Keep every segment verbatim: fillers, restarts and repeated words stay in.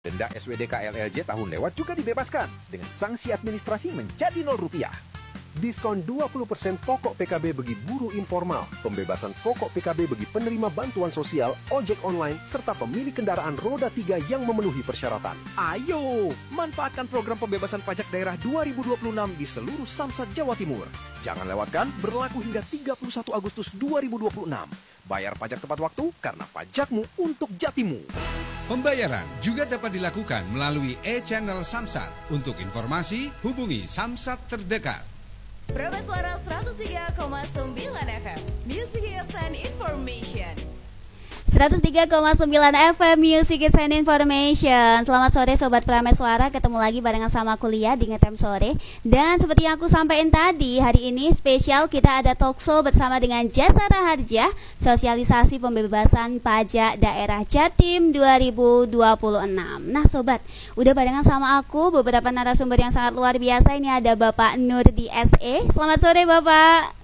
Denda S W D K L L J tahun lewat juga dibebaskan dengan sanksi administrasi menjadi nol rupiah. Diskon dua puluh persen pokok P K B bagi buruh informal, pembebasan pokok P K B bagi penerima bantuan sosial, ojek online, serta pemilik kendaraan roda tiga yang memenuhi persyaratan. Ayo, manfaatkan program pembebasan pajak daerah dua ribu dua puluh enam di seluruh Samsat Jawa Timur. Jangan lewatkan, berlaku hingga tiga puluh satu Agustus dua ribu dua puluh enam. Bayar pajak tepat waktu karena pajakmu untuk jatimu. Pembayaran juga dapat dilakukan melalui e-channel Samsat. Untuk informasi, hubungi Samsat terdekat. Prabas Suara seratus tiga koma sembilan F M, Music Hits and Information. seratus tiga koma sembilan F M Music Hits and Information. Selamat sore Sobat Prameswara, ketemu lagi barengan sama kuliah di Ngetem Sore. Dan seperti yang aku sampaikan tadi, hari ini spesial kita ada talkshow bersama dengan Jasara Harja, sosialisasi pembebasan pajak daerah Jatim dua ribu dua puluh enam. Nah Sobat, udah barengan sama aku beberapa narasumber yang sangat luar biasa. Ini ada Bapak Nurdi S E. Selamat sore Bapak.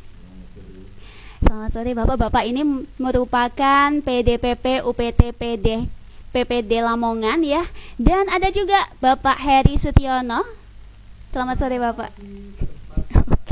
Selamat sore Bapak-Bapak, ini merupakan P D P P U P T P D P P D Lamongan ya. Dan ada juga Bapak Heri Sutiono. Selamat sore Bapak. Oke.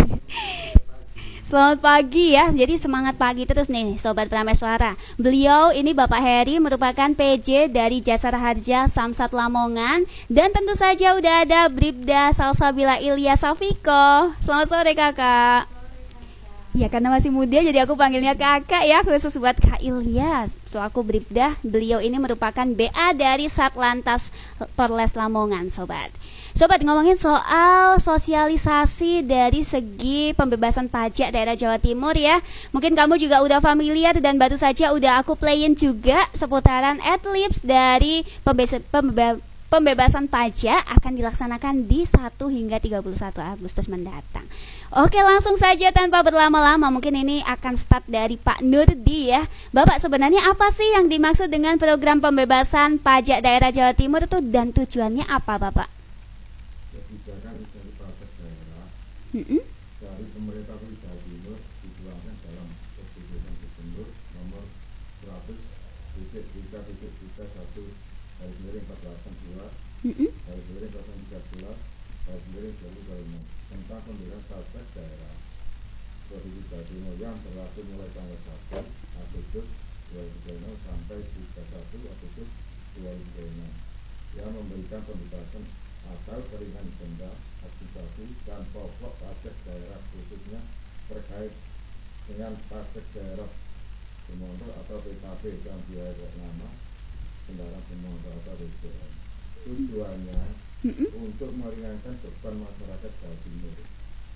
Selamat pagi ya. Jadi semangat pagi terus nih Sobat Prameswara. Beliau ini Bapak Heri merupakan P J dari Jasara Harja Samsat Lamongan. Dan tentu saja udah ada Bribda Salsabila Ilyas Safiko. Selamat sore Kakak. Ya karena masih muda jadi aku panggilnya kakak ya, khusus buat Kak Ilyas selaku Bribda. Beliau ini merupakan B A dari Satlantas Polres Lamongan Sobat. Sobat, ngomongin soal sosialisasi dari segi pembebasan pajak daerah Jawa Timur ya. Mungkin kamu juga udah familiar dan baru saja udah aku playin juga seputaran adlibs dari pembebasan pembeba Pembebasan pajak akan dilaksanakan di satu hingga tiga puluh satu Agustus mendatang. Oke, langsung saja tanpa berlama-lama, mungkin ini akan start dari Pak Nurdi ya. Bapak, sebenarnya apa sih yang dimaksud dengan program pembebasan pajak daerah Jawa Timur itu dan tujuannya apa Bapak? Kebijakan dari pajak daerah Mm-mm. dari pemerintah Jawa Timur dituangkan dalam keputusan gubernur nomor seratus tiga tiga tiga satu dari miring empat delapan dua dari miring nol tiga belas dari miring dua ribu dua puluh lima tentang pembebasan pajak daerah Provinsi Jawa Timur yang berlaku mulai tanggal satu Agustus dua ribu dua puluh enam sampai tiga puluh satu Agustus dua ribu dua puluh enam yang memberikan pembebasan asal keringan denda administrasi dan pokok pajak daerah khususnya terkait dengan pajak daerah bermotor atau P K B dan biaya nama kendaraan bermotor atau B B M. Tujuannya mm-hmm. untuk meringankan beban masyarakat Jawa Timur. Oke.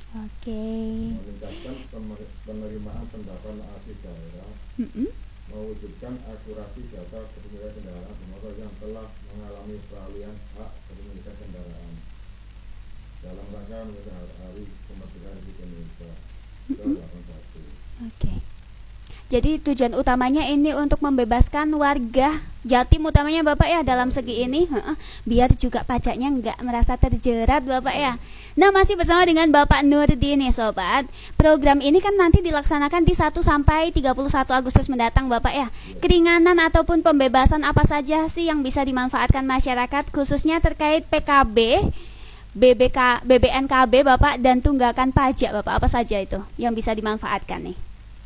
Okay. Meningkatkan penerimaan pendapatan asli daerah, mm-hmm. mewujudkan akurasi data kepemilikan kendaraan bermotor yang telah mengalami peralihan hak kepemilikan kendaraan dalam rangka memenuhi hari kemerdekaan Republik Indonesia ke delapan puluh satu. Oke. Okay. Jadi tujuan utamanya ini untuk membebaskan warga Jatim utamanya Bapak ya dalam segi ini, biar juga pajaknya nggak merasa terjerat Bapak ya. Nah masih bersama dengan Bapak Nurdi nih Sobat. Program ini kan nanti dilaksanakan di satu sampai tiga puluh satu Agustus mendatang Bapak ya. Keringanan ataupun pembebasan apa saja sih yang bisa dimanfaatkan masyarakat khususnya terkait P K B, B B K, B B N K B Bapak dan tunggakan pajak Bapak, apa saja itu yang bisa dimanfaatkan nih?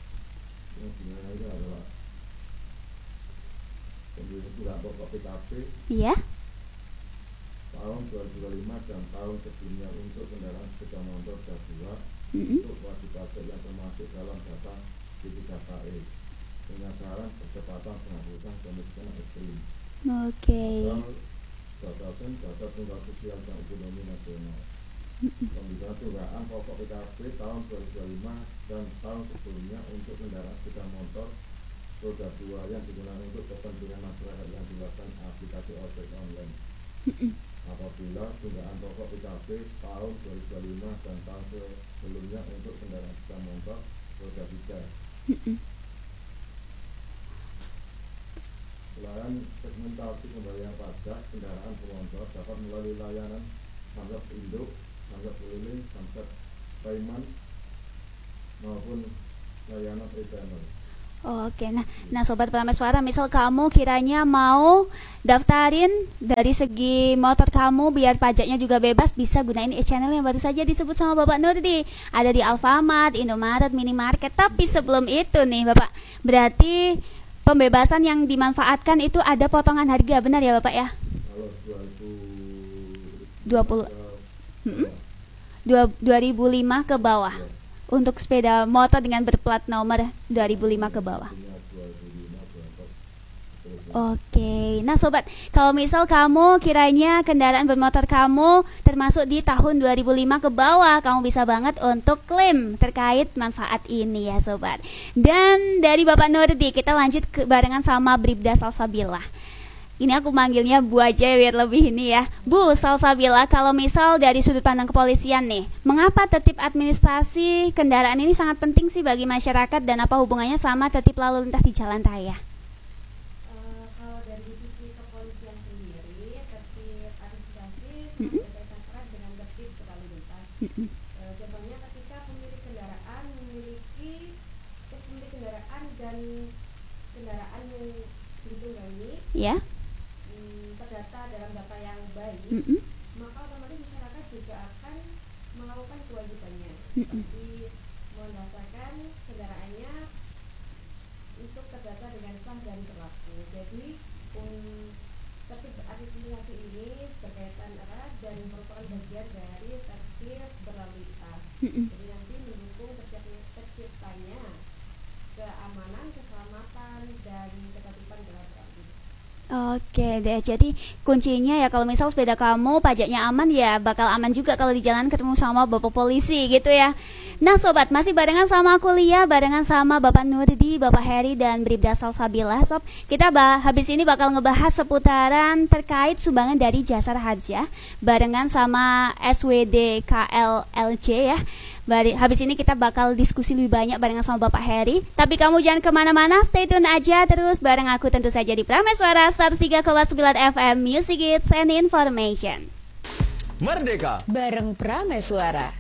P K B iya. tahun dua ribu dua puluh lima dan tahun sebelumnya untuk kendaraan sepeda motor roda dua mm-hmm. untuk wajib pajak yang termasuk dalam data D tiga K E penyasaran percepatan penghapusan kemiskinan ekstrim. Oke. Okay. Batasan data tunggal sosial dan ekonomi nasional. Pembebasan tunggakan pokok P K B tahun dua ribu dua puluh lima dan tahun sebelumnya untuk kendaraan sepeda motor roda dua yang digunakan untuk kepentingan masyarakat yang dilakukan aplikasi ojek online. Apabila tunggakan pokok P K B tahun dua ribu dua puluh lima dan tahun sebelumnya untuk kendaraan sepeda motor roda tiga. Selain segmentasi pembayaran pajak kendaraan bermotor dapat melalui layanan Samsat Induk, Samsat Keliling, Samsat Payment maupun layanan e-payment. Oke, nah, nah sobat Prameswara, misal kamu kiranya mau daftarin dari segi motor kamu biar pajaknya juga bebas, bisa gunain e-channel yang baru saja disebut sama Bapak Nurdi. Ada di Alfamart, Indomaret, Minimarket. Tapi sebelum itu nih Bapak, berarti pembebasan yang dimanfaatkan itu ada potongan harga, benar ya Bapak ya? Kalau dua puluh hmm? dua ribu lima ke bawah. Untuk sepeda motor dengan berplat nomor dua ribu lima ke bawah. Oke, nah sobat, kalau misal kamu kiranya kendaraan bermotor kamu termasuk di tahun dua ribu lima ke bawah, kamu bisa banget untuk klaim terkait manfaat ini ya sobat. Dan dari Bapak Nurdi, kita lanjut ke barengan sama Bribda Salsabila. Ini aku manggilnya Bu aja biar lebih ini ya. Bu Salsabila, kalau misal dari sudut pandang kepolisian nih, mengapa tertib administrasi kendaraan ini sangat penting sih bagi masyarakat dan apa hubungannya sama tertib lalu lintas di jalan raya? Uh, kalau dari sisi kepolisian sendiri, tertib administrasi Mm-mm. berkaitan erat dengan tertib berlalu lintas. Mm-mm. Uh, contohnya ketika pemilik kendaraan memiliki eh, pemilik kendaraan dan kendaraan yang ditunggangi Ya. terdata dalam data yang baik, Mm-mm. maka otomatis masyarakat juga akan melakukan kewajibannya, Mm-mm. seperti mendaftarkan kendaraannya untuk terdata dengan sah dan berlaku. Jadi um, tertib administrasi ini berkaitan erat dan merupakan bagian dari tertib berlalu lintas. Mm-mm. Jadi nanti mendukung terciptanya, terciptanya keamanan, keselamatan dan ketertiban dalam berlalu. Oke deh, jadi kuncinya ya kalau misal sepeda kamu pajaknya aman ya bakal aman juga kalau di jalan ketemu sama Bapak polisi gitu ya. Nah sobat, masih barengan sama kuliah, barengan sama Bapak Nurdi, Bapak Heri dan Bribda Salsabila. Sob, kita bah habis ini bakal ngebahas seputaran terkait sumbangan dari Jasara Harja barengan sama S W D K L L C ya. Bari, habis ini kita bakal diskusi lebih banyak barengan sama Bapak Heri. Tapi kamu jangan kemana-mana, stay tune aja terus bareng aku tentu saja di Prameswara seratus tiga koma sembilan F M Music Hits and Information. Merdeka bareng Prameswara.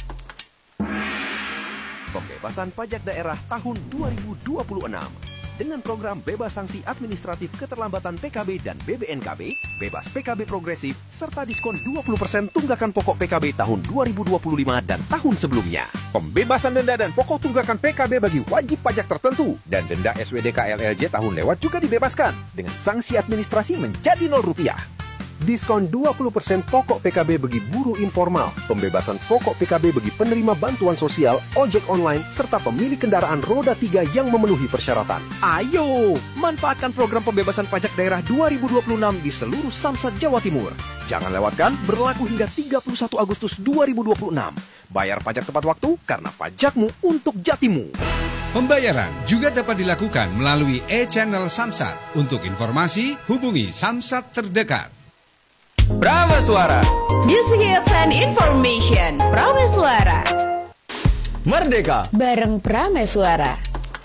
Pembebasan pajak daerah tahun dua ribu dua puluh enam. Dengan program bebas sanksi administratif keterlambatan P K B dan B B N K B, bebas P K B progresif, serta diskon dua puluh persen tunggakan pokok P K B tahun dua ribu dua puluh lima dan tahun sebelumnya. Pembebasan denda dan pokok tunggakan P K B bagi wajib pajak tertentu dan denda S W D K L L J tahun lewat juga dibebaskan dengan sanksi administrasi menjadi nol rupiah. Diskon dua puluh persen pokok P K B bagi buruh informal, pembebasan pokok P K B bagi penerima bantuan sosial, ojek online, serta pemilik kendaraan roda tiga yang memenuhi persyaratan. Ayo, manfaatkan program pembebasan pajak daerah dua ribu dua puluh enam di seluruh Samsat Jawa Timur. Jangan lewatkan, berlaku hingga tiga puluh satu Agustus dua ribu dua puluh enam. Bayar pajak tepat waktu karena pajakmu untuk jatimu. Pembayaran juga dapat dilakukan melalui e-channel Samsat. Untuk informasi, hubungi Samsat terdekat. Prameswara Music Hits and Information. Prameswara. Merdeka Bareng Prameswara.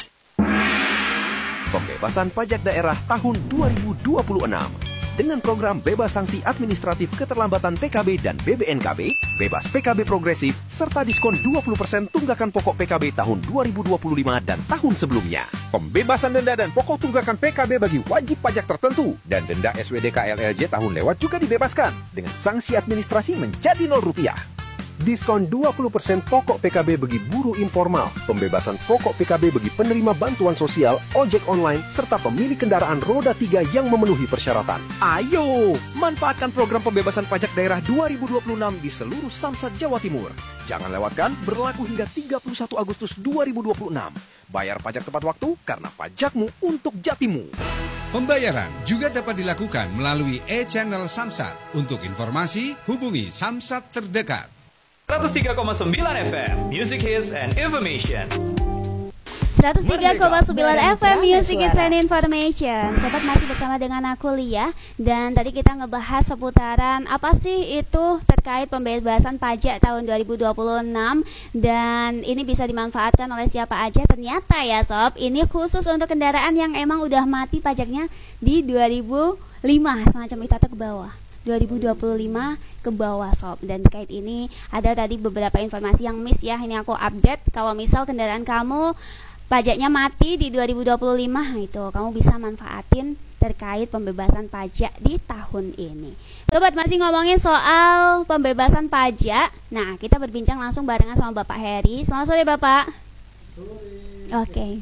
Pembebasan pajak daerah tahun dua ribu dua puluh enam. Dengan program bebas sanksi administratif keterlambatan P K B dan B B N K B, bebas P K B progresif, serta diskon dua puluh persen tunggakan pokok P K B tahun dua ribu dua puluh lima dan tahun sebelumnya. Pembebasan denda dan pokok tunggakan P K B bagi wajib pajak tertentu dan denda S W D K L L J tahun lewat juga dibebaskan dengan sanksi administrasi menjadi nol rupiah. Diskon dua puluh persen pokok P K B bagi buruh informal, pembebasan pokok P K B bagi penerima bantuan sosial, ojek online, serta pemilik kendaraan roda tiga yang memenuhi persyaratan. Ayo, manfaatkan program pembebasan pajak daerah dua ribu dua puluh enam di seluruh Samsat Jawa Timur. Jangan lewatkan, berlaku hingga tiga puluh satu Agustus dua ribu dua puluh enam. Bayar pajak tepat waktu karena pajakmu untuk jatimu. Pembayaran juga dapat dilakukan melalui e-channel Samsat. Untuk informasi, hubungi Samsat terdekat. seratus tiga koma sembilan F M Music Hits and Information. seratus tiga koma sembilan F M Music Hits and Information. Sobat, masih bersama dengan aku Lia. Dan tadi kita ngebahas seputaran apa sih itu terkait pembebasan pajak tahun dua ribu dua puluh enam. Dan ini bisa dimanfaatkan oleh siapa aja. Ternyata ya sob, ini khusus untuk kendaraan yang emang udah mati pajaknya di dua ribu lima. Semacam itu atau ke bawah dua ribu dua puluh lima ke bawah sob. Dan terkait ini ada tadi beberapa informasi yang miss ya. Ini aku update. Kalau misal kendaraan kamu pajaknya mati di dua ribu dua puluh lima, nah itu kamu bisa manfaatin terkait pembebasan pajak di tahun ini. Sobat, masih ngomongin soal pembebasan pajak. Nah, kita berbincang langsung barengan sama Bapak Heri. Selamat sore, Bapak. Sore. Oke. Okay.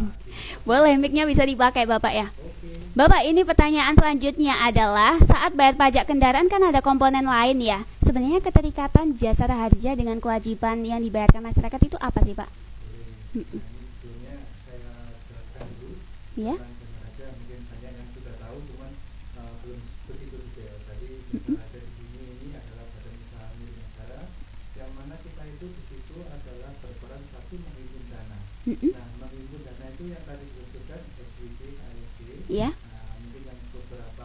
Boleh, mic-nya bisa dipakai, Bapak ya. Bapak, ini pertanyaan selanjutnya adalah saat bayar pajak kendaraan kan ada komponen lain ya. Sebenarnya keterikatan jasa harja dengan kewajiban yang dibayarkan masyarakat itu apa sih, Pak? Nah, ini sebelumnya saya jelaskan dulu. Ya. Mungkin banyak yang sudah tahu, cuman uh, belum begitu detail. Tadi jasa harja di sini ini adalah badan usaha milik negara, yang mana kita itu di situ adalah berperan satu menghimpun dana. Mm-mm. Nah, menghimpun dana itu yang tadi disebutkan S W D, K L C. Iya. Nah, mungkin yang beberapa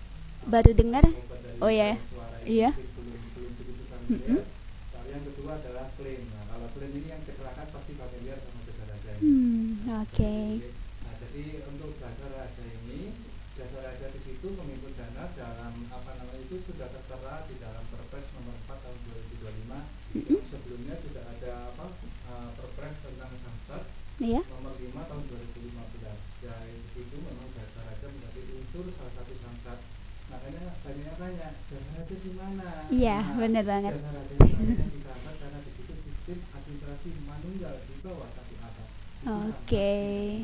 baru dengar. uh, Oh ya. Iya. Belum belum begitu familiar. Lalu yang kedua adalah klaim. Nah, kalau klaim ini yang kecelakaan pasti familiar sama jasa raja. Hmm, oke. Okay. Nah, jadi untuk jasa raja ini, jasa raja di situ menghimpun dana dalam apa namanya itu sudah tertera di dalam Perpres nomor empat tahun dua ribu dua puluh lima. Mm-hmm. Sebelumnya sudah ada apa uh, Perpres tentang Samsat yeah. nomor lima tahun dua ribu lima belas. Ya, itu memang jasa raja menjadi unsur salah satu Samsat. Makanya banyak yang tanya, jasa raja di mana? Iya, nah, benar banget. Jasa raja itu yang di Samsat karena di situ sistem administrasi manunggal di bawah satu atap. Oke. Okay.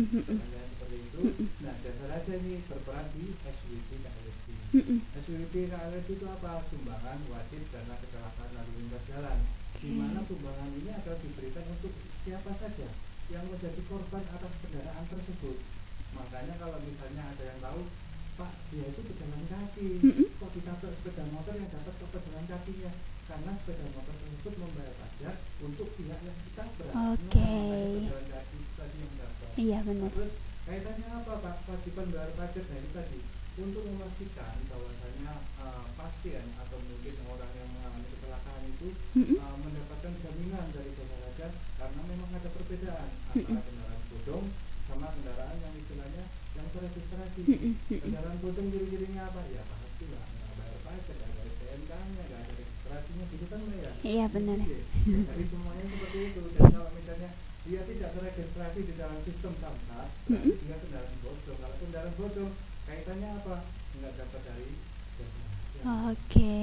Seperti itu. Nah, jasa raja ini berperan di S W D K L C. S W D K L C itu apa? Sumbangan wajib dana kecelakaan lalu lintas jalan. Di mana sumbangan ini akan diberikan untuk siapa saja yang menjadi korban atas kendaraan tersebut. Makanya kalau misalnya ada yang tahu, Pak, dia itu pejalan kaki, kok ditabrak sepeda motor yang dapat ke pejalan kakinya? Karena sepeda motor tersebut membayar pajak untuk pihak yang ditabrak. Oke. Okay. Nah, pejalan kaki tadi yang dapat. Iya benar. Terus kaitannya apa, Pak? Kewajiban bayar pajak dari tadi untuk memastikan bahwasanya uh, pasien atau mungkin orang yang mengalami kecelakaan itu mm-hmm. uh, mendapatkan jaminan dari jasa raja, karena memang ada perbedaan mm-hmm. antara kendaraan bodong sama kendaraan yang istilahnya yang terregistrasi. Mm-hmm. Kendaraan bodong ciri-cirinya apa? Ya pasti lah nggak bayar pajak, nggak ada S T N K-nya, nggak ada registrasinya, gitu kan Mbak ya? Iya benar. Jadi semuanya seperti itu. Dan kalau misalnya dia tidak terregistrasi di dalam sistem Samsat, berarti mm-hmm. dia kendaraan bodong. Kalau kendaraan bodong kaitannya apa? Nggak dapat dari jasa raja. Oke.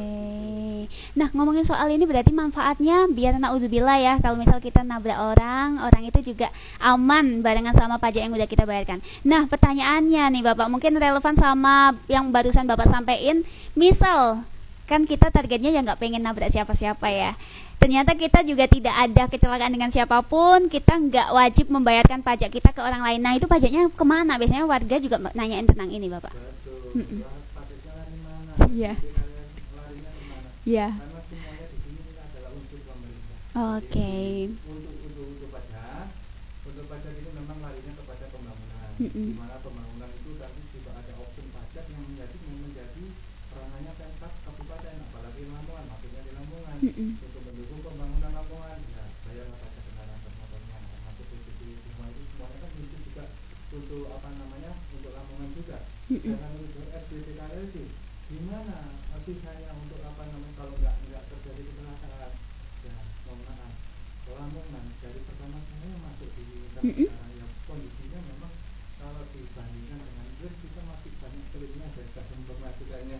Okay. Nah, ngomongin soal ini berarti manfaatnya biar naudzubillah ya, kalau misal kita nabrak orang, orang itu juga aman barengan sama pajak yang udah kita bayarkan. Nah, pertanyaannya nih Bapak, mungkin relevan sama yang barusan Bapak sampaikan. Misal kan kita targetnya ya nggak pengen nabrak siapa-siapa ya. Ternyata kita juga tidak ada kecelakaan dengan siapapun, kita nggak wajib membayarkan pajak kita ke orang lain. Nah, itu pajaknya kemana? Biasanya warga juga nanyain tentang ini, Bapak. Betul. Pajaknya lari mana? Iya. Larinya kemana? Iya. Karena semuanya di sini adalah unsur pemerintah. Oke. Okay. Untuk untuk untuk pajak, untuk pajak itu memang larinya kepada pembangunan. Mm-mm. Di mana pembangunan itu tadi juga ada opsi pajak yang menjadi yang menjadi peranannya Pemkab kabupaten, apalagi Lamongan, maksudnya di Lamongan. Mm-mm. Untuk mendukung pembangunan Lamongan, ya bayarlah pajak kendaraan bermotornya, masuk B P D, semua itu semuanya kan itu juga untuk apa namanya, untuk Lamongan juga. Mm-mm. Jangan untuk S W D K L C, gimana sisanya untuk apa namanya kalau nggak nggak terjadi kecelakaan? Ya mohon maaf, Lamongan dari pertama saya masuk di sekarang yang kondisinya memang kalau dibandingkan dengan Grab kita masih banyak klaimnya daripada pemasukannya.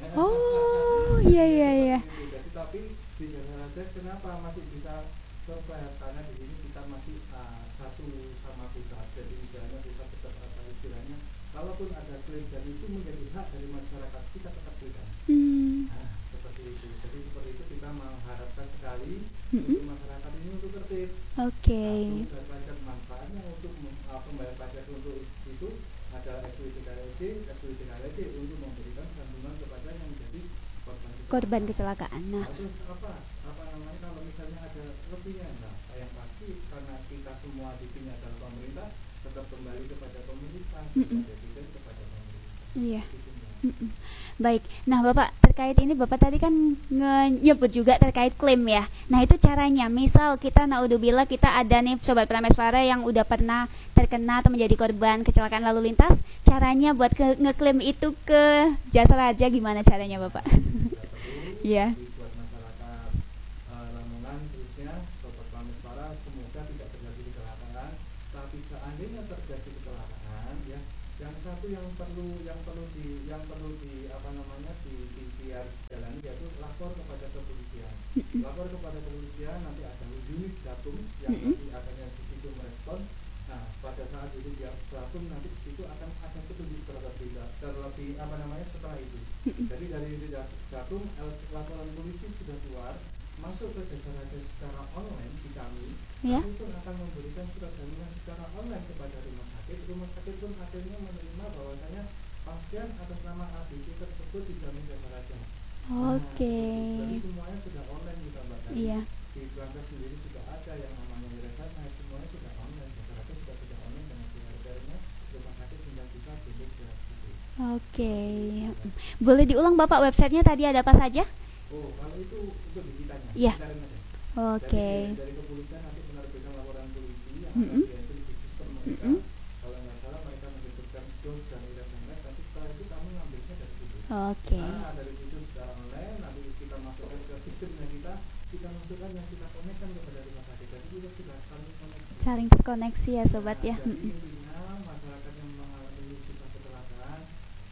Oh iya iya iya. Jadi tapi di jasa raja kenapa masih bisa survive? Karena di sini kita masih uh, satu sama pusat. Jadi istilahnya pusat tetap apa istilahnya, kalaupun ada klaim dan itu menjadi hak dari masyarakat, kita tetap berikan. Hmm. Nah seperti itu. Jadi seperti itu kita mengharapkan sekali hmm. untuk masyarakat ini untuk tertib. Oke. Okay. Nah, pajak manfaatnya untuk uh, pembayar pajak untuk itu ada S W D K L C, S W D K L C untuk memberikan santunan kepada yang menjadi korban kecelakaan. Korban kecelakaan. Nah, terus apa apa namanya kalau misalnya ada lebihnya, nah yang pasti karena kita semua di sini adalah pemerintah, tetap kembali kepada pemerintah, kepada kita kepada pemerintah. Iya. Mm-mm. Baik, nah Bapak terkait ini Bapak tadi kan nyebut juga terkait klaim ya. Nah itu caranya, misal kita naudzubillah kita ada nih Sobat Prameswara yang udah pernah terkena atau menjadi korban kecelakaan lalu lintas, caranya buat ke- ngeklaim itu ke jasa raja gimana caranya Bapak? Iya. Buat masyarakat uh, Lamongan khususnya Sobat Prameswara, semoga tidak terjadi kecelakaan, tapi seandainya terjadi kecelakaan ya, yang satu yang perlu yang perlu di yang perlu di apa namanya di, di, di harus jalani yaitu lapor kepada kepolisian. Lapor kepada kepolisian, nanti ada unit Gakum yang nanti akan di situ merespon. Nah, pada saat itu dia Gakum nanti di situ akan ada petunjuk terlebih terlebih apa namanya setelah itu. Jadi dari unit Gakum laporan polisi sudah keluar, masuk ke jasa raja secara online di kami, ya. kami pun akan memberikan surat jaminan secara online kepada rumah sakit. Rumah sakit pun akhirnya menerima bahwasanya pasien atas nama A B C tersebut dijamin jasa raja. Oke. Okay. Nah, jadi semuanya sudah online kita mbak. Iya. Di Belanda sendiri sudah ada yang namanya yayasan, nah semuanya sudah online. Jasa raja sudah sudah online dengan harganya rumah sakit tinggal bisa duduk di situ. Oke. Okay. Boleh diulang Bapak websitenya tadi ada apa saja? Oh, kalau itu itu di kitanya. Iya. Oke. Okay. Dari, dari kepolisian nanti menerbitkan laporan polisi yang mm -hmm. akan dientry di sistem mereka. Mm -hmm. Kalau nggak salah mereka menentukan dos dan irasannya, nanti setelah itu kami ngambilnya dari situ. Oke. Okay. Nah, dari situ secara online nanti kita masukkan ke sistemnya kita, kita masukkan yang kita konekkan kepada rumah sakit. Jadi kita sudah saling koneksi. Saling terkoneksi ya sobat nah, ya. Jadi intinya masyarakat yang mengalami musibah kecelakaan,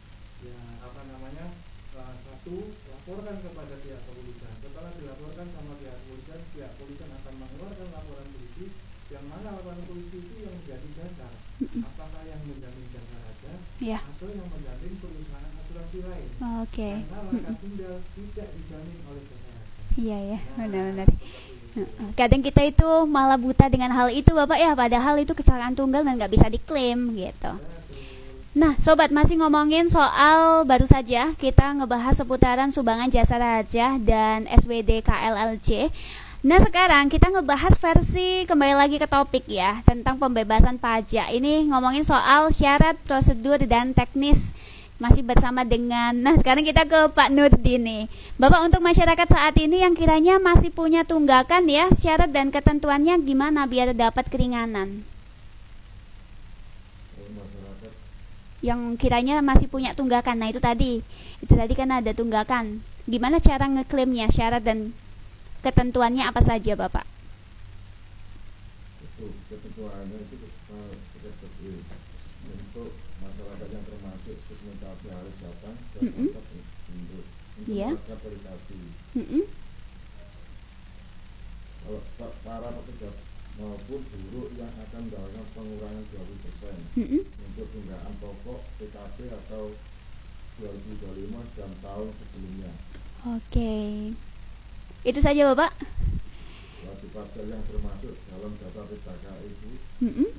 ya apa namanya, uh, satu laporkan kepada pihak kepolisian. Setelah dilaporkan sama pihak kepolisian, pihak kepolisian akan mengeluarkan laporan polisi. Yang mana laporan polisi itu yang menjadi dasar, apakah yang menjamin jasa raja ya. atau yang menjamin perusahaan asuransi lain. Oke. Okay. Karena laka tunggal tidak dijamin oleh jasa raja. Iya ya, nah, benar-benar. Kadang kita itu malah buta dengan hal itu Bapak ya, padahal itu kecelakaan tunggal dan nggak bisa diklaim gitu. Nah sobat, masih ngomongin soal baru saja kita ngebahas seputaran sumbangan jasa raja dan S W D K L L C. Nah sekarang kita ngebahas versi kembali lagi ke topik ya, tentang pembebasan pajak. Ini ngomongin soal syarat, prosedur, dan teknis. Masih bersama dengan, nah sekarang kita ke Pak Nurdi nih. Bapak, untuk masyarakat saat ini yang kiranya masih punya tunggakan ya, syarat dan ketentuannya gimana biar dapat keringanan? Masyarakat yang kiranya masih punya tunggakan, nah itu tadi, itu tadi kan ada tunggakan. Gimana cara ngeklaimnya, syarat dan ketentuannya apa saja Bapak? Itu ketentuannya itu uh, seperti untuk masyarakat yang termasuk segmentasi harus datang dan mm -hmm. untuk untuk yeah. melakukan verifikasi. Mm -hmm. Kalau para pekerja maupun buruh yang akan mendapatkan pengurangan dua puluh persen mm -hmm. untuk tunggakan pokok P K B atau dua ribu dua puluh lima dan tahun sebelumnya. Oke. Okay. Itu saja Bapak. Wajib pajak yang termasuk dalam data P K K itu mm -hmm.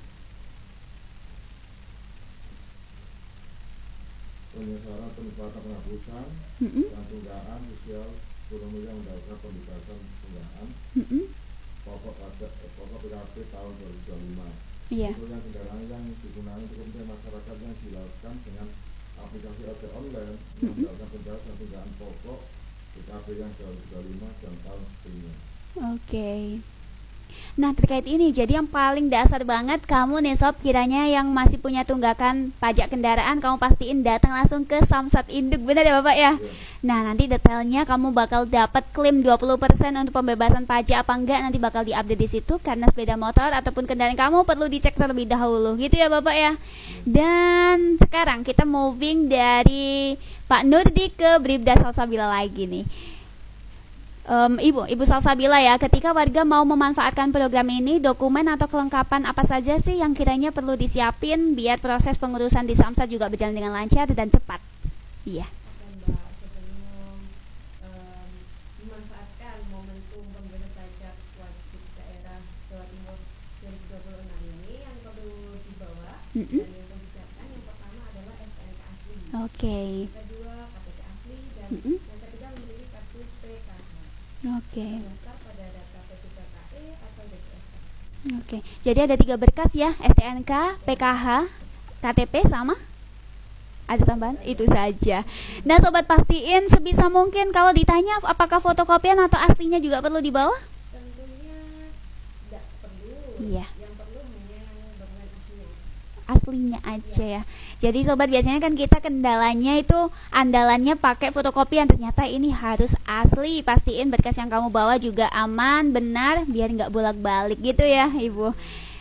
penyesaran peningkatan penghapusan mm -hmm. dan tunggakan sosial ekonomi yang mendapatkan pembebasan tunggakan mm -hmm. pokok pajak pokok P K B tahun dua ribu dua puluh lima. Iya. Itu yang kendaraan yang digunakan untuk kepentingan masyarakat yang dilakukan dengan aplikasi ojek online yang mm -hmm. mendapatkan pembebasan tunggakan pokok P K B yang dua ribu dua puluh lima dan tahun sebelumnya. Oke. Okay. Nah terkait ini, jadi yang paling dasar banget kamu nih sob, kiranya yang masih punya tunggakan pajak kendaraan, kamu pastiin datang langsung ke Samsat Induk, benar ya Bapak ya? Yeah. Nah nanti detailnya kamu bakal dapat klaim dua puluh persen untuk pembebasan pajak apa enggak, nanti bakal diupdate di situ, karena sepeda motor ataupun kendaraan kamu perlu dicek terlebih dahulu, gitu ya Bapak ya? Dan sekarang kita moving dari Pak Nurdi ke Bribda Salsabila lagi nih. Um, Ibu, Ibu Salsabila ya, ketika warga mau memanfaatkan program ini, dokumen atau kelengkapan apa saja sih yang kiranya perlu disiapin biar proses pengurusan di Samsat juga berjalan dengan lancar dan cepat? Iya. Mbak, sebelum um, memanfaatkan momentum pembebasan pajak wajib daerah Jawa Timur dua ribu dua puluh enam ini, yang perlu dibawa mm -hmm. dan yang perlu disiapkan, yang pertama adalah S T N K asli. Oke. Okay. Yang kedua K T P asli dan mm -hmm. yang ketiga memiliki kartu P K H. Oke. Okay. Pada data P tiga K E atau D P S. Oke, okay. Jadi ada tiga berkas ya, S T N K, P K H, K T P sama? Ada tambahan? Itu saja. Nah sobat, pastiin sebisa mungkin kalau ditanya apakah fotokopian atau aslinya juga perlu dibawa? Tentunya tidak perlu. Iya. Yang perlu hanya yang bermain aslinya. Aslinya aja ya. Jadi sobat, biasanya kan kita kendalanya itu andalannya pakai fotokopian, ternyata ini harus asli. Pastiin berkas yang kamu bawa juga aman, benar, biar nggak bolak-balik gitu ya Ibu.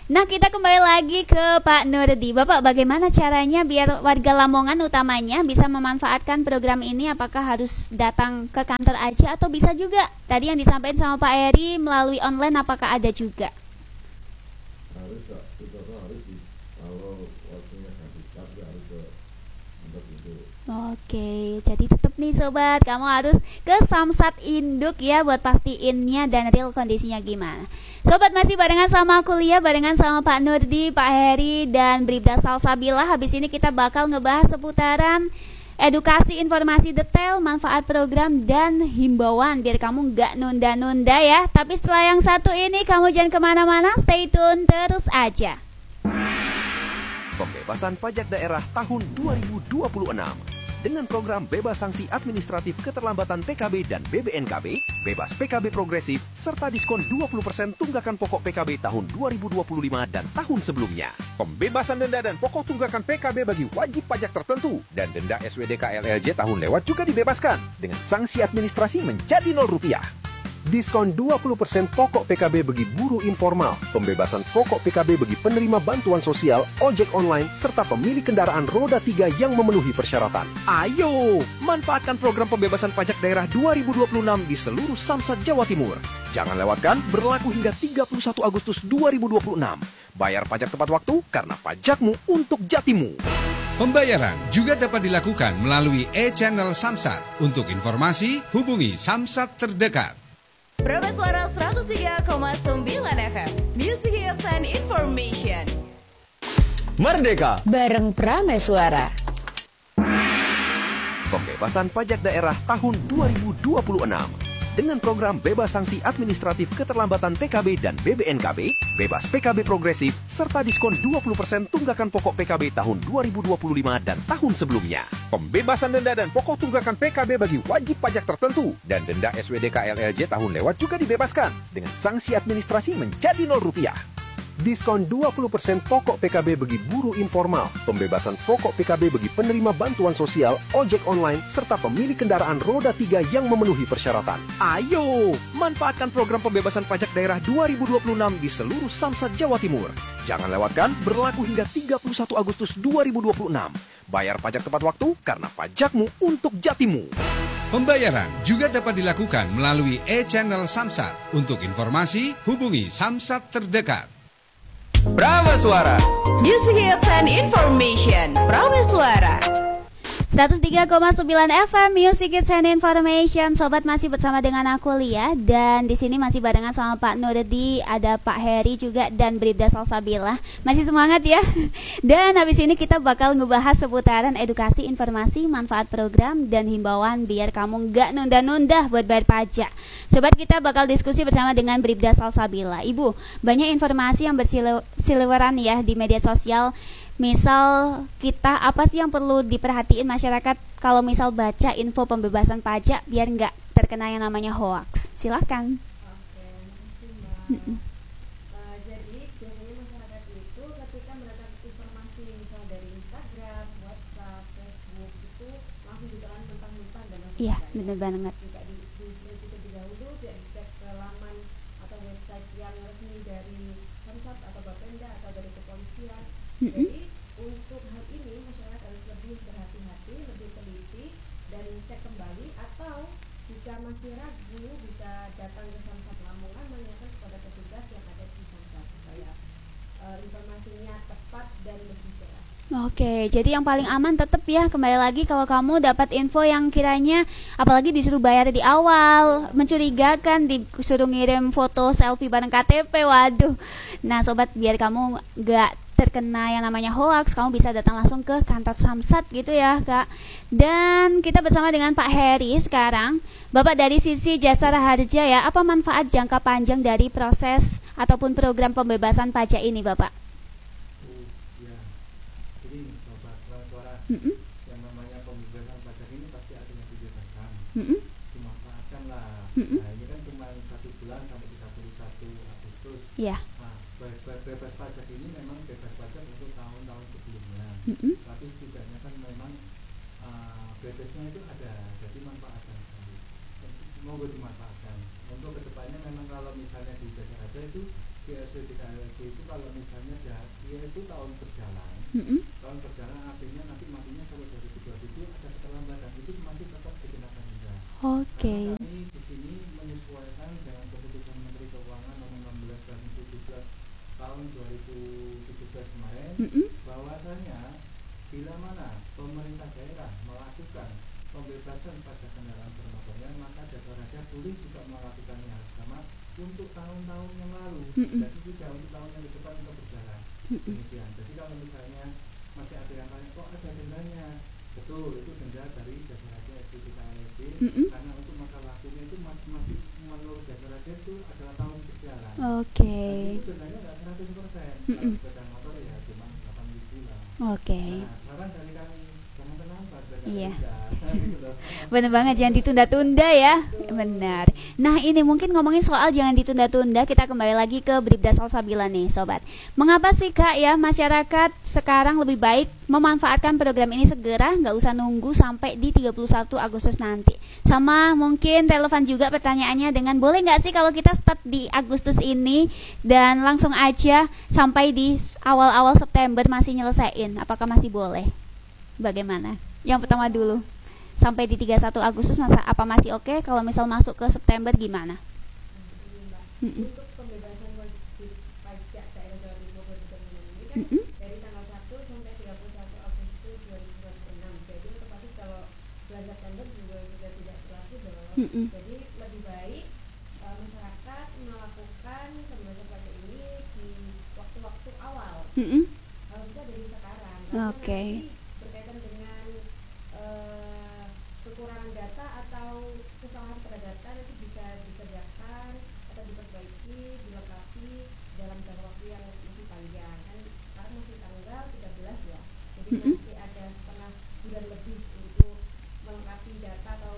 Nah, kita kembali lagi ke Pak Nurdi. Bapak, bagaimana caranya biar warga Lamongan utamanya bisa memanfaatkan program ini? Apakah harus datang ke kantor aja atau bisa juga tadi yang disampaikan sama Pak Eri melalui online, apakah ada juga? Harus Kak, itu harus di, kalau waktunya habis tapi harus ke kantor induk. Oke, jadi tetap nih sobat, kamu harus ke Samsat Induk ya buat pastiinnya dan real kondisinya gimana. Sobat, masih barengan sama kuliah, barengan sama Pak Nurdi, Pak Heri, dan Bribda Salsabila. Habis ini kita bakal ngebahas seputaran edukasi, informasi detail, manfaat program, dan himbauan biar kamu nggak nunda-nunda ya. Tapi setelah yang satu ini, kamu jangan kemana-mana, stay tune terus aja. Pembebasan pajak daerah tahun dua ribu dua puluh enam. Dengan program bebas sanksi administratif keterlambatan P K B dan B B N K B, bebas P K B progresif, serta diskon dua puluh persen tunggakan pokok P K B tahun dua ribu dua puluh lima dan tahun sebelumnya. Pembebasan denda dan pokok tunggakan P K B bagi wajib pajak tertentu dan denda S W D K L L J tahun lewat juga dibebaskan dengan sanksi administrasi menjadi nol rupiah. Diskon dua puluh persen pokok P K B bagi buruh informal, pembebasan pokok P K B bagi penerima bantuan sosial, ojek online, serta pemilik kendaraan roda tiga yang memenuhi persyaratan. Ayo, manfaatkan program pembebasan pajak daerah dua ribu dua puluh enam di seluruh Samsat Jawa Timur. Jangan lewatkan, berlaku hingga tiga puluh satu Agustus dua ribu dua puluh enam. Bayar pajak tepat waktu karena pajakmu untuk jatimu. Pembayaran juga dapat dilakukan melalui e-channel Samsat. Untuk informasi, hubungi Samsat terdekat. Prameswara seratus tiga koma sembilan F M, Music Hits and Information. Merdeka bareng Prameswara. Pembebasan pajak daerah tahun dua ribu dua puluh enam. Dengan program bebas sanksi administratif keterlambatan P K B dan B B N K B, bebas P K B progresif, serta diskon dua puluh persen tunggakan pokok P K B tahun dua ribu dua puluh lima dan tahun sebelumnya. Pembebasan denda dan pokok tunggakan P K B bagi wajib pajak tertentu dan denda S W D K L L J tahun lewat juga dibebaskan dengan sanksi administrasi menjadi nol rupiah. Diskon dua puluh persen pokok P K B bagi buruh informal, pembebasan pokok P K B bagi penerima bantuan sosial, ojek online, serta pemilik kendaraan roda tiga yang memenuhi persyaratan. Ayo, manfaatkan program pembebasan pajak daerah dua ribu dua puluh enam di seluruh Samsat Jawa Timur. Jangan lewatkan, berlaku hingga tiga puluh satu Agustus dua ribu dua puluh enam. Bayar pajak tepat waktu karena pajakmu untuk jatimu. Pembayaran juga dapat dilakukan melalui e-channel Samsat. Untuk informasi, hubungi Samsat terdekat. Prameswara, Music Hits and Information. Prameswara seratus tiga koma sembilan F M Music Hits and Information. Sobat, masih bersama dengan aku Lia, dan di sini masih barengan sama Pak Nurdi, ada Pak Heri juga, dan Bribda Salsabila. Masih semangat ya. Dan habis ini kita bakal ngebahas seputaran edukasi, informasi, manfaat program, dan himbauan biar kamu nggak nunda-nunda buat bayar pajak. Sobat, kita bakal diskusi bersama dengan Bribda Salsabila. Ibu, banyak informasi yang berseliweran ya di media sosial. Misal kita, apa sih yang perlu diperhatiin masyarakat kalau misal baca info pembebasan pajak biar nggak terkena yang namanya hoax? Silahkan. Oke, makasih Mbak. Uh, jadi biasanya masyarakat itu ketika mendapat informasi misal dari Instagram, WhatsApp, Facebook itu langsung ditelan mentah-mentah dan langsung Iya, percaya. bener banget. Tidak di, di, terlebih dahulu tidak dicek ke laman atau website yang resmi dari Samsat atau Bapenda atau dari kepolisian. Mm-mm. Jadi untuk hal ini masyarakat harus lebih berhati-hati, lebih teliti dan cek kembali, atau jika masih ragu bisa datang ke Samsat Lamongan menanyakan kepada petugas yang ada di Samsat supaya uh, informasinya tepat dan lebih jelas. Oke, jadi yang paling aman tetap ya, kembali lagi kalau kamu dapat info yang kiranya apalagi disuruh bayar di awal, mencurigakan, disuruh ngirim foto selfie bareng K T P, waduh. Nah sobat, biar kamu gak terkena yang namanya hoax, kamu bisa datang langsung ke kantor Samsat gitu ya Kak. Dan kita bersama dengan Pak Heri sekarang. Bapak, dari sisi jasa harja ya, apa manfaat jangka panjang dari proses ataupun program pembebasan pajak ini Bapak? Oh, ya. Jadi sobat Prameswara, Mm-mm. yang namanya pembebasan pajak ini pasti artinya dibebaskan, Mm-mm. dimanfaatkan lah. Mm-mm. Nah ini kan cuma satu bulan sampai tiga puluh satu Agustus. Iya. Nah, be- be- bebas pajak ini memang bebas pajak untuk tahun-tahun sebelumnya. Mm-mm. Tapi setidaknya kan memang uh, bebasnya itu ada, jadi manfaatkan sekali. Monggo dimanfaatkan. Untuk kedepannya memang kalau misalnya di jasa raja itu di S W D K L L J itu kalau misalnya dia, dia itu tahun berjalan, Mm-mm. tahun berjalan artinya nanti matinya sampai dua ribu dua puluh tujuh ada keterlambatan, itu masih tetap dikenakan denda. Oke. Karena kami di sini menyesuaikan dengan keputusan Menteri Keuangan nomor enam belas dan tujuh belas tahun dua ribu tujuh belas kemarin, Mm-mm. bahwasanya bila mana pemerintah daerah melakukan pembebasan pajak kendaraan bermotornya, maka jasa raja boleh juga melakukan yang sama untuk tahun-tahun yang lalu. Mm-mm. Jadi tidak untuk tahun yang di depan untuk berjalan. Mm-mm. Demikian. Jadi kalau misalnya masih ada yang tanya, kok ada dendanya? Betul, itu denda dari jasa raja S W D K L L J, Mm-mm. karena untuk masa waktunya itu masih, masih menurut jasa raja itu adalah tahun berjalan. Oke. Dan itu dendanya nggak seratus persen. Mm-mm. Kalau sepeda motor ya cuma delapan ribu lah. Oke. Nah, saran dari kami jangan terlambat. Iya. Gitu loh. Bener banget, jangan ditunda-tunda ya. Benar. Nah ini mungkin ngomongin soal jangan ditunda-tunda, kita kembali lagi ke Bribda Salsabila nih sobat. Mengapa sih Kak ya masyarakat sekarang lebih baik memanfaatkan program ini segera, nggak usah nunggu sampai di tiga puluh satu Agustus nanti. Sama mungkin relevan juga pertanyaannya dengan boleh nggak sih kalau kita start di Agustus ini dan langsung aja sampai di awal-awal September masih nyelesain, apakah masih boleh? Bagaimana? Yang pertama dulu, sampai di tiga puluh satu Agustus masa apa masih oke? Okay? Kalau misal masuk ke September gimana? Mm-mm. Untuk pembebasan wajib pajak daerah Jawa Timur dua ribu dua puluh enam ini kan Mm-mm. dari tanggal satu sampai tiga puluh satu Agustus dua ribu dua puluh enam. Jadi otomatis kalau bulan September juga sudah tidak berlaku dong. Mm-mm. Jadi lebih baik uh, masyarakat melakukan pembebasan pajak ini di waktu-waktu awal. Mm-mm. Kalau bisa dari sekarang. Oke. Okay. Berkaitan dengan uh, kekurangan data atau kesalahan pada data nanti bisa dikerjakan atau diperbaiki, dilengkapi dalam jangka waktu yang masih panjang kan sekarang masih tanggal tiga belas ya, jadi Mm-mm. masih ada setengah bulan lebih untuk melengkapi data atau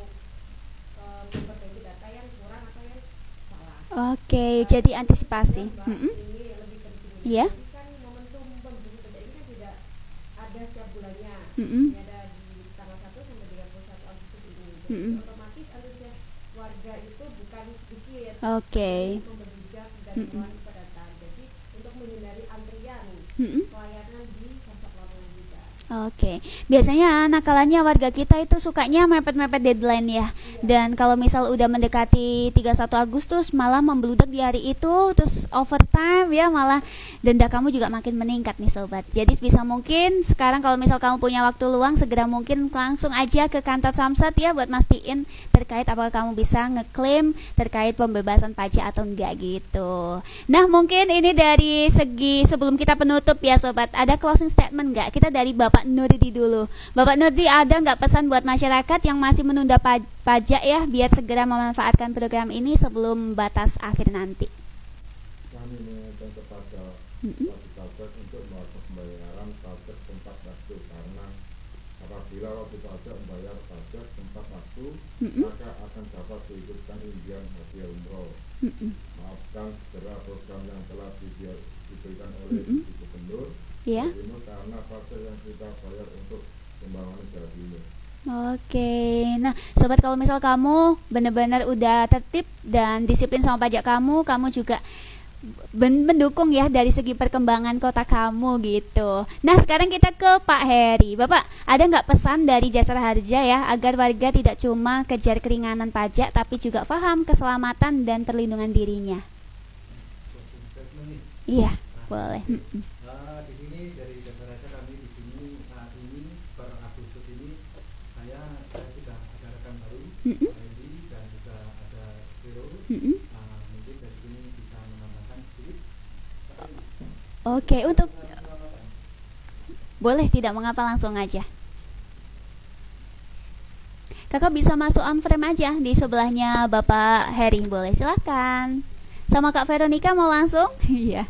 uh, memperbaiki data yang kurang atau yang salah. Oke, jadi antisipasi. Mbak, Mm-mm. ini yang lebih penting. Iya. Jadi kan momentum pembebasan pajak ini kan tidak ada setiap bulannya. Mm-mm. Ini ada di tanggal satu sampai tiga puluh satu Agustus ini. Jadi Mm-mm. otomatis antusias warga itu bukan sedikit. Oke. Untuk berbijak dan Mm-mm. melawan kepadatan. Jadi untuk menghindari antrian Mm-mm. pelayanan di Samsat Lamongan juga. Oke, biasanya nakalannya warga kita itu sukanya mepet-mepet deadline ya. Dan kalau misal udah mendekati tiga puluh satu Agustus malah membludak di hari itu, terus overtime ya malah denda kamu juga makin meningkat nih sobat. Jadi sebisa mungkin sekarang kalau misal kamu punya waktu luang segera mungkin langsung aja ke kantor Samsat ya buat mastiin terkait apakah kamu bisa ngeklaim terkait pembebasan pajak atau enggak gitu. Nah mungkin ini dari segi sebelum kita penutup ya sobat, ada closing statement enggak? Kita dari Bapak Nurdi dulu. Bapak Nurdi, ada nggak pesan buat masyarakat yang masih menunda paj- pajak ya biar segera memanfaatkan program ini sebelum batas akhir nanti? Kami mengingatkan kepada Mm-mm. wajib pajak untuk melakukan pembayaran pajak tempat waktu, karena apabila wajib pajak membayar pajak tempat waktu, Mm-mm. maka akan dapat diikutkan undian hadiah umroh. Mm-mm. Maafkan segera program yang telah di- diberikan oleh Mm-mm. Ibu Gubernur Ya. Jawa Timur karena pajak yang kita bayar untuk pembangunan Jawa Timur. Oke, nah sobat kalau misal kamu benar-benar udah tertib dan disiplin sama pajak kamu, kamu juga ben- mendukung ya dari segi perkembangan kota kamu gitu. Nah sekarang kita ke Pak Heri. Bapak, ada nggak pesan dari Jasara Harja ya agar warga tidak cuma kejar keringanan pajak tapi juga paham keselamatan dan perlindungan dirinya? Closing statement nih. Iya, boleh. Mm-mm. Nah, di sini dari jasa raja kami di sini saat ini per Agustus ini saya saya sudah ada rekan baru, Mm-mm. Pak Edi dan juga ada Vero. Mm-mm. Nah, mungkin dari sini bisa menambahkan sedikit. Pak Edi. Oke, untuk Silakan. boleh tidak mengapa langsung aja. Kakak bisa masuk on frame aja di sebelahnya Bapak Heri, boleh silakan. Sama Kak Veronica mau langsung? Iya.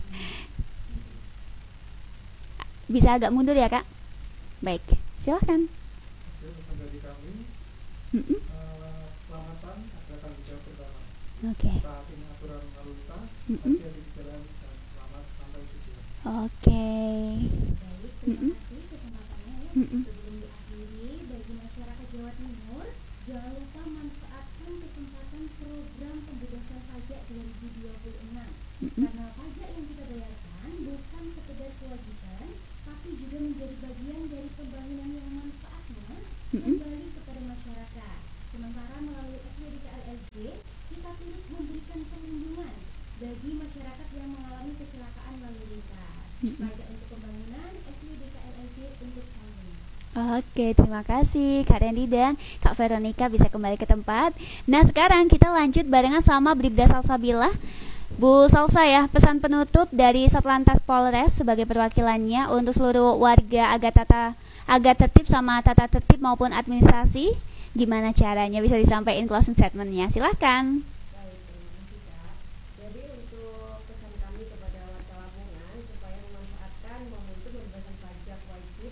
Bisa agak mundur ya Kak? Baik, silakan. Oke, pesan dari kami, Mm-mm. eh, keselamatan adalah tanggung jawab bersama. Oke. Taati aturan lalu lintas, Mm-mm. hati-hati di jalan dan selamat sampai tujuan. Oke. Baik, terima Mm-mm. kasih kesempatannya ya. Mm-mm. Sebelum diakhiri, bagi masyarakat Jawa Timur, jangan lupa manfaatkan kesempatan program pembebasan pajak dua ribu dua puluh enam. Mm-mm. Karena pajak yang kita bayarkan bukan sekedar kewajiban, tapi juga menjadi bagian dari pembangunan yang manfaatnya Mm-mm. kembali kepada masyarakat. Sementara melalui S W D K L L J, kita turut memberikan perlindungan bagi masyarakat yang mengalami kecelakaan lalu lintas. Mm-mm. Pajak untuk pembangunan, S W D K L L J untuk sambung. Oke, terima kasih Kak Randy dan Kak Veronica bisa kembali ke tempat. Nah, sekarang kita lanjut barengan sama Bribda Salsabila. Bu Salsa ya, pesan penutup dari Satlantas Polres sebagai perwakilannya untuk seluruh warga agar tata agar tertib sama tata tertib maupun administrasi. Gimana caranya bisa disampaikan closing statement-nya? Silakan. Baik, terima kasih Kak. Jadi untuk pesan kami kepada warga Lamongan supaya memanfaatkan momentum pembebasan pajak wajib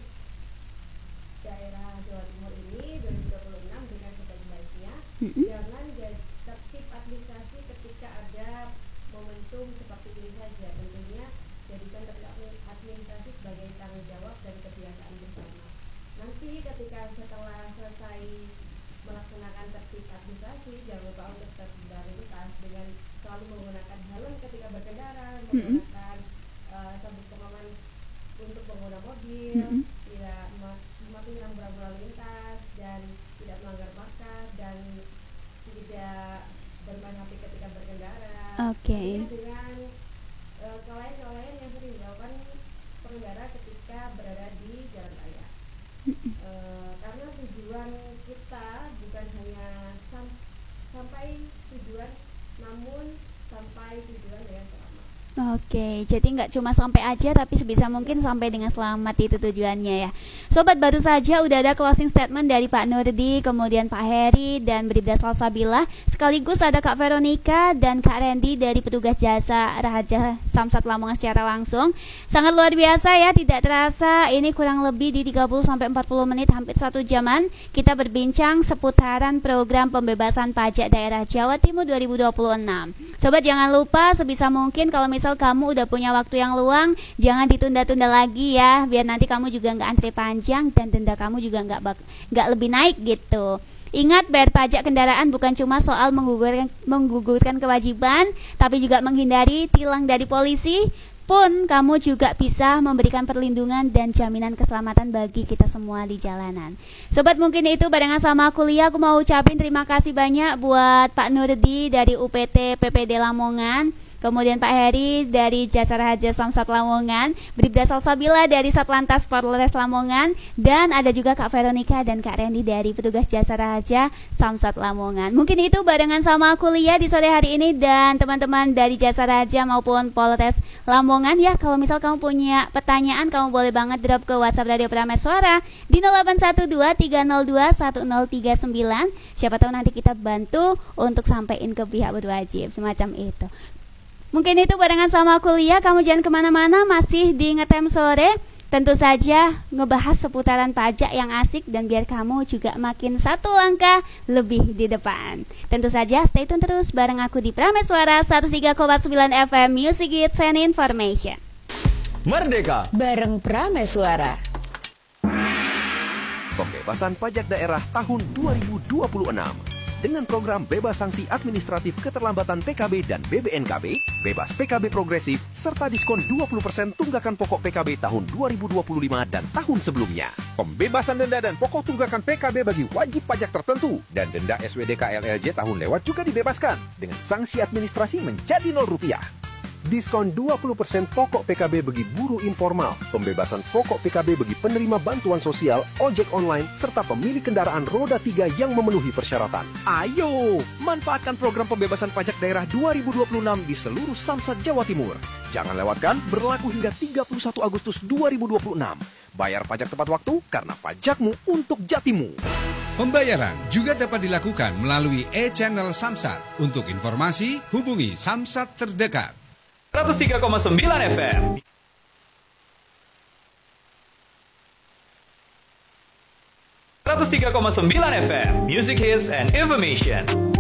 daerah Jawa Timur ini dua ribu dua puluh enam dengan sebaik-baiknya. Mm-mm. Jangan jadi tertib administrasi ketika ada momentum seperti ini saja. Tentunya jadikan tertib administrasi sebagai tanggung jawab dan kebiasaan bersama. Nanti ketika setelah selesai melaksanakan tertib administrasi, jangan lupa untuk tertib lalu lintas dengan selalu menggunakan helm ketika berkendara, menggunakan uh, sabuk pengaman untuk pengguna mobil, Mm-mm. tidak mema- mematuhi rambu-rambu lalu lintas dan tidak melanggar markah dan tidak bermain H P ketika berkendara. Oke. Tentunya dengan uh, kelalaian-kelalaian yang sering dilakukan pengendara ketika berada di jalan raya. Uh, karena tujuan kita bukan hanya sam- sampai tujuan, namun sampai tujuan dengan selamat. Oke, jadi nggak cuma sampai aja tapi sebisa mungkin sampai dengan selamat, itu tujuannya ya. Sobat, baru saja udah ada closing statement dari Pak Nurdi, kemudian Pak Heri dan Bribda Salsabila. Sekaligus ada Kak Veronica dan Kak Randy dari petugas jasa Raja Samsat Lamongan secara langsung. Sangat luar biasa ya, tidak terasa ini kurang lebih di tiga puluh sampai empat puluh menit, hampir satu jaman kita berbincang seputaran program pembebasan pajak daerah Jawa Timur dua ribu dua puluh enam. Sobat, jangan lupa sebisa mungkin kalau misal kamu udah punya waktu yang luang, jangan ditunda-tunda lagi ya, biar nanti kamu juga nggak antri panjang dan denda kamu juga nggak bak- nggak lebih naik gitu. Ingat, bayar pajak kendaraan bukan cuma soal menggugurkan, menggugurkan kewajiban, tapi juga menghindari tilang dari polisi. Pun kamu juga bisa memberikan perlindungan dan jaminan keselamatan bagi kita semua di jalanan. Sobat, mungkin itu barengan sama kuliah. Aku mau ucapin terima kasih banyak buat Pak Nurdi dari U P T P P D Lamongan, kemudian Pak Heri dari Jasa Raja Samsat Lamongan, Bribda Salsabila dari Satlantas Polres Lamongan, dan ada juga Kak Veronica dan Kak Randy dari petugas Jasa Raja Samsat Lamongan. Mungkin itu barengan sama kuliah di sore hari ini dan teman-teman dari Jasa Raja maupun Polres Lamongan ya. Kalau misal kamu punya pertanyaan, kamu boleh banget drop ke WhatsApp Radio Prameswara di nol delapan satu dua tiga nol dua satu nol tiga sembilan. Siapa tahu nanti kita bantu untuk sampaikan ke pihak berwajib semacam itu. Mungkin itu barengan sama kuliah. Kamu jangan kemana-mana, masih di Ngetem Sore. Tentu saja ngebahas seputaran pajak yang asik dan biar kamu juga makin satu langkah lebih di depan. Tentu saja stay tune terus bareng aku di Prameswara seratus tiga koma sembilan F M Music Hits and Information. Merdeka bareng Prameswara. Pembebasan pajak daerah tahun dua ribu dua puluh enam. Dengan program bebas sanksi administratif keterlambatan P K B dan B B N K B, bebas P K B progresif, serta diskon dua puluh persen tunggakan pokok P K B tahun dua ribu dua puluh lima dan tahun sebelumnya. Pembebasan denda dan pokok tunggakan P K B bagi wajib pajak tertentu dan denda S W D K L L J tahun lewat juga dibebaskan dengan sanksi administrasi menjadi nol rupiah. Diskon dua puluh persen pokok P K B bagi buruh informal, pembebasan pokok P K B bagi penerima bantuan sosial, ojek online, serta pemilik kendaraan roda tiga yang memenuhi persyaratan. Ayo, manfaatkan program pembebasan pajak daerah dua ribu dua puluh enam di seluruh Samsat Jawa Timur. Jangan lewatkan, berlaku hingga tiga puluh satu Agustus dua ribu dua puluh enam. Bayar pajak tepat waktu karena pajakmu untuk jatimu. Pembayaran juga dapat dilakukan melalui e-channel Samsat. Untuk informasi, hubungi Samsat terdekat. seratus tiga koma sembilan F M. seratus tiga koma sembilan F M Music Hits and Information.